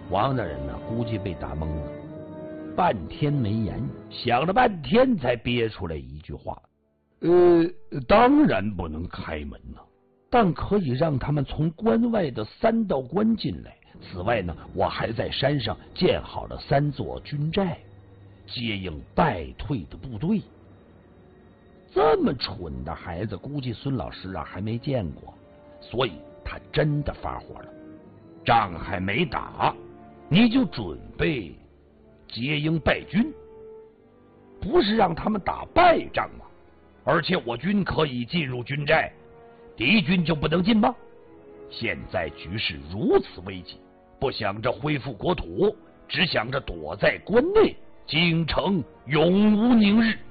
王大人呢，估计被打懵了，半天没言，想了半天才憋出来一句话：当然不能开门呢，但可以让他们从关外的3道关进来。此外呢，我还在山上建好了3座军寨，接应败退的部队。这么蠢的孩子，估计孙老师啊还没见过，所以他真的发火了。仗还没打，你就准备接应败军，不是让他们打败仗吗？而且我军可以进入军寨，敌军就不能进吗？现在局势如此危急，不想着恢复国土，只想着躲在关内，京城永无宁日。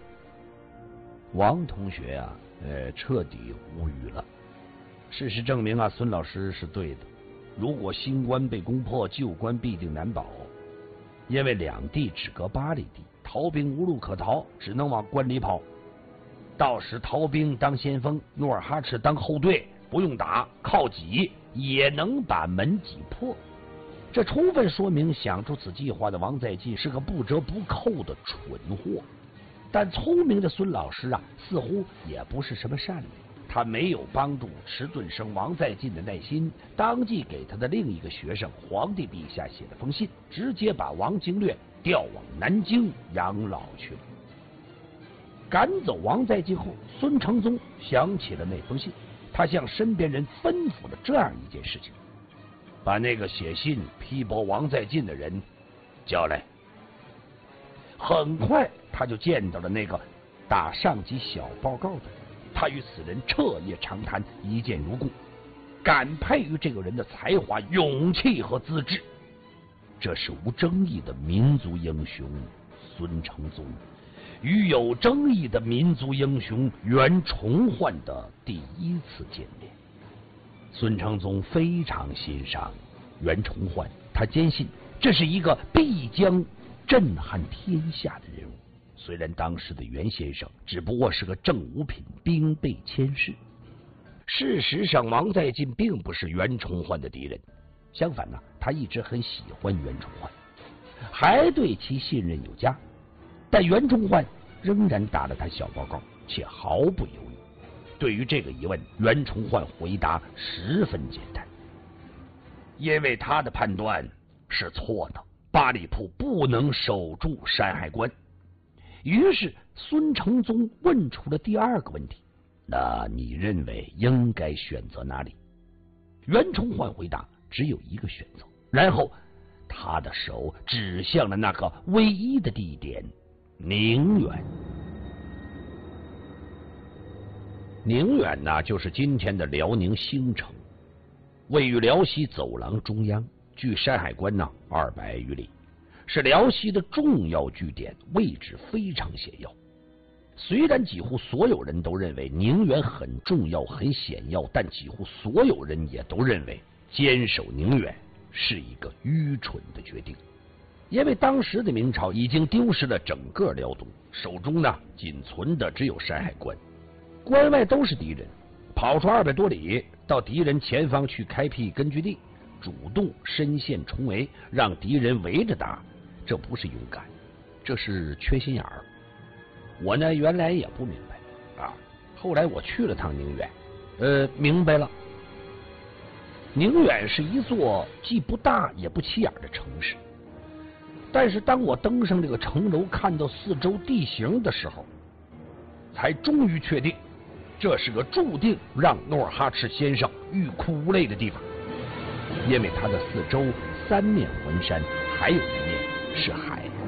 王同学啊，彻底无语了。事实证明啊，孙老师是对的。如果新关被攻破，旧关必定难保，因为两地只隔8里地，逃兵无路可逃，只能往关里跑。到时逃兵当先锋，努尔哈赤当后队，不用打，靠挤也能把门挤破。这充分说明想出此计划的王在晋是个不折不扣的蠢货。但聪明的孙老师啊，似乎也不是什么善良。他没有帮助迟钝生王在晋的耐心，当即给他的另一个学生皇帝陛下写了封信，直接把王经略调往南京养老去了。赶走王在晋后，孙承宗想起了那封信，他向身边人吩咐了这样一件事情：把那个写信批驳王在晋的人叫来。很快他就见到了那个打上级小报告的人，他与此人彻夜长谈，一见如故，感佩于这个人的才华、勇气和资质。这是无争议的民族英雄孙承宗与有争议的民族英雄袁崇焕的第一次见面。孙承宗非常欣赏袁崇焕，他坚信这是一个必将震撼天下的人物。虽然当时的袁先生只不过是个正五品兵备佥事，事实上王在晋并不是袁崇焕的敌人，相反呢，他一直很喜欢袁崇焕，还对其信任有加。但袁崇焕仍然打了他小报告，且毫不犹豫。对于这个疑问，袁崇焕回答十分简单，因为他的判断是错的，八里铺不能守住山海关。于是孙承宗问出了第二个问题：那你认为应该选择哪里？袁崇焕回答只有一个选择，然后他的手指向了那个唯一的地点——宁远。宁远呢，就是今天的辽宁兴城，位于辽西走廊中央，距山海关呢200余里，是辽西的重要据点，位置非常险要。虽然几乎所有人都认为宁远很重要、很险要，但几乎所有人也都认为坚守宁远是一个愚蠢的决定。因为当时的明朝已经丢失了整个辽东，手中呢仅存的只有山海关，关外都是敌人，跑出200多里到敌人前方去开辟根据地，主动深陷重围，让敌人围着打，这不是勇敢，这是缺心眼儿。我呢原来也不明白啊，后来我去了趟宁远，明白了。宁远是一座既不大也不起眼的城市，但是当我登上这个城楼，看到四周地形的时候，才终于确定这是个注定让努尔哈赤先生欲哭无泪的地方。因为它的四周3面环山，还有一面是海。